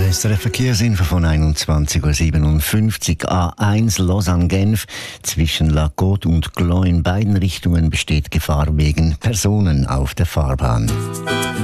SRF Verkehrsinfo von 21:57 Uhr. A1 Lausanne-Genf. Zwischen La Côte und Gland in beiden Richtungen besteht Gefahr wegen Personen auf der Fahrbahn.